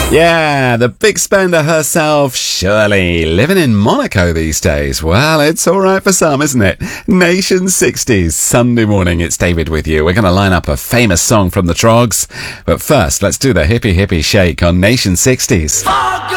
Yeah, the big spender herself, Shirley, living in Monaco these days. Well, it's all right for some, isn't it? Nation 60s, Sunday morning. It's David with you. We're going to line up a famous song from the Trogs. But first, let's do the hippie hippie shake on Nation 60s.